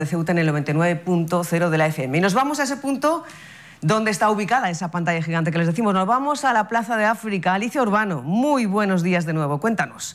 de Ceuta en el 99.0 de la FM. Y nos vamos a ese punto donde está ubicada esa pantalla gigante que les decimos. Nos vamos a la Plaza de África. Alicia Urbano, muy buenos días de nuevo. Cuéntanos.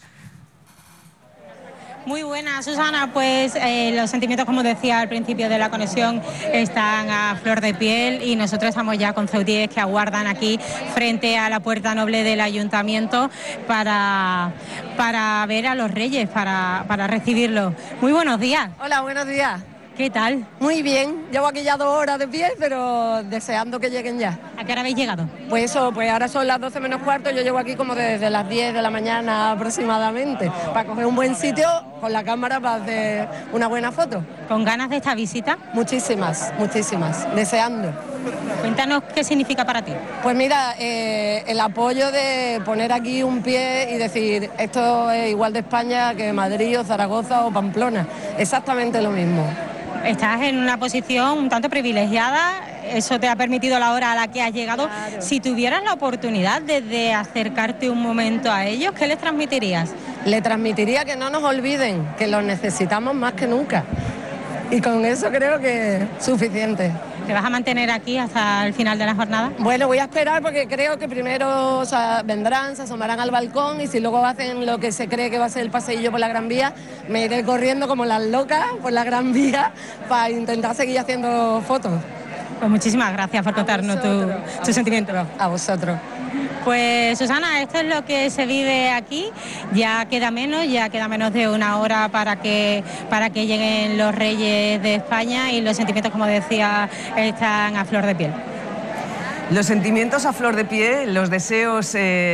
Muy buena, Susana. Pues los sentimientos, como decía al principio de la conexión, están a flor de piel y nosotros estamos ya con ceutíes que aguardan aquí frente a la puerta noble del ayuntamiento para ver a los reyes, para recibirlos. Muy buenos días. Hola, buenos días. ¿Qué tal? Muy bien, llevo aquí ya 2 horas de pie, pero deseando que lleguen ya. ¿A qué hora habéis llegado? Pues ahora son las 12 menos cuarto, yo llego aquí como desde las 10 de la mañana aproximadamente, para coger un buen sitio con la cámara para hacer una buena foto. ¿Con ganas de esta visita? Muchísimas, muchísimas, deseando. Cuéntanos qué significa para ti. Pues mira, el apoyo de poner aquí un pie y decir, esto es igual de España que Madrid o Zaragoza o Pamplona, exactamente lo mismo. Estás en una posición un tanto privilegiada, eso te ha permitido la hora a la que has llegado. Claro. Si tuvieras la oportunidad de acercarte un momento a ellos, ¿qué les transmitirías? Le transmitiría que no nos olviden, que los necesitamos más que nunca. Y con eso creo que es suficiente. ¿Te vas a mantener aquí hasta el final de la jornada? Bueno, voy a esperar porque creo que primero vendrán, se asomarán al balcón y si luego hacen lo que se cree que va a ser el paseillo por la Gran Vía, me iré corriendo como las locas por la Gran Vía para intentar seguir haciendo fotos. Pues muchísimas gracias por contarnos tu sentimiento. A vosotros. Pues Susana, esto es lo que se vive aquí. Ya queda menos de 1 hora para que lleguen los reyes de España y los sentimientos, como decía, están a flor de piel. Los sentimientos a flor de piel, los deseos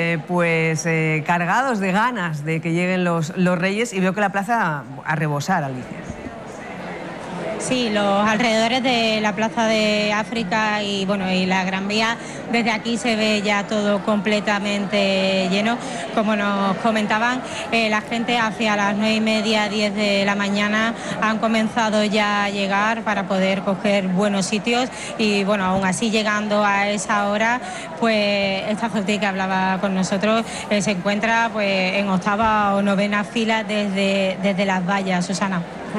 cargados de ganas de que lleguen los reyes, y veo que la plaza a rebosar, Alicia. Sí, los alrededores de la Plaza de África y la Gran Vía, desde aquí se ve ya todo completamente lleno. Como nos comentaban, la gente hacia las 9:30, 10 de la mañana han comenzado ya a llegar para poder coger buenos sitios y aún así llegando a esa hora, pues esta ceutí que hablaba con nosotros se encuentra en 8ª o 9ª fila desde las vallas, Susana.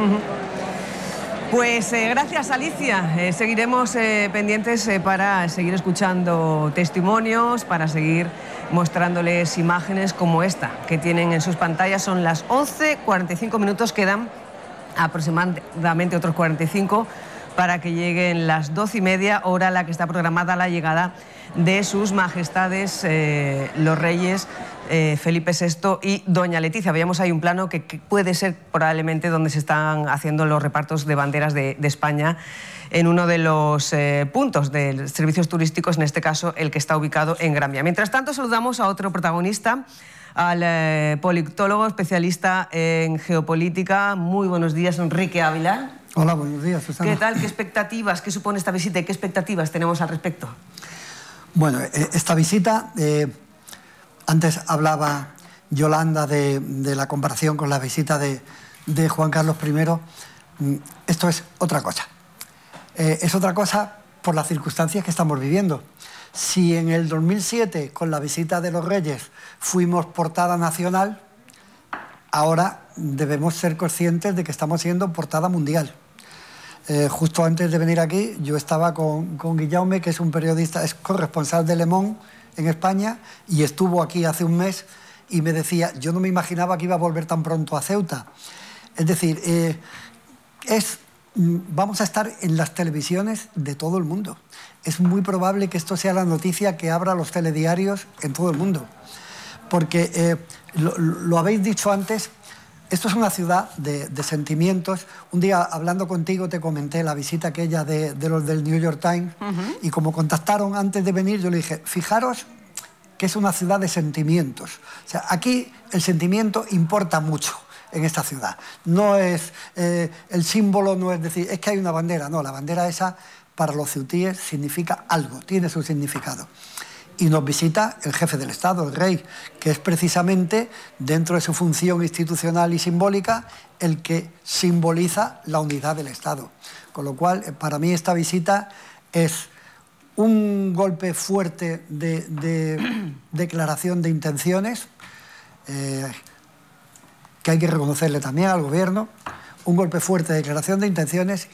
Pues gracias, Alicia. Seguiremos pendientes para seguir escuchando testimonios, para seguir mostrándoles imágenes como esta que tienen en sus pantallas. Son las 11:45 minutos, quedan aproximadamente otros 45 para que lleguen las 12:30, hora a la que está programada la llegada de sus majestades los reyes Felipe VI y doña Leticia. Veíamos ahí un plano que puede ser probablemente donde se están haciendo los repartos de banderas de España en uno de los puntos de servicios turísticos, en este caso el que está ubicado en Gran Vía. Mientras tanto, saludamos a otro protagonista, al politólogo especialista en geopolítica. Muy buenos días, Enrique Ávila. Hola, buenos días, Susana. ¿Qué tal? ¿Qué expectativas? ¿Qué supone esta visita y qué expectativas tenemos al respecto? Bueno, esta visita, antes hablaba Yolanda de la comparación con la visita de Juan Carlos I. Esto es otra cosa. Es otra cosa por las circunstancias que estamos viviendo. Si en el 2007, con la visita de los reyes, fuimos portada nacional, ahora debemos ser conscientes de que estamos siendo portada mundial. Justo antes de venir aquí, yo estaba con Guillaume, que es un periodista, es corresponsal de Le Monde en España, y estuvo aquí hace un mes y me decía, yo no me imaginaba que iba a volver tan pronto a Ceuta. Es decir, vamos a estar en las televisiones de todo el mundo. Es muy probable que esto sea la noticia que abra los telediarios en todo el mundo. Porque, lo habéis dicho antes, esto es una ciudad de sentimientos. Un día, hablando contigo, te comenté la visita aquella de los del New York Times, y como contactaron antes de venir, yo le dije, fijaros que es una ciudad de sentimientos. O sea, aquí el sentimiento importa mucho en esta ciudad. No es el símbolo, no es decir, es que hay una bandera. No, la bandera esa para los ceutíes significa algo, tiene su significado. Y nos visita el jefe del Estado, el rey, que es precisamente, dentro de su función institucional y simbólica, el que simboliza la unidad del Estado. Con lo cual, para mí esta visita es un golpe fuerte de declaración de intenciones, que hay que reconocerle también al gobierno, un golpe fuerte de declaración de intenciones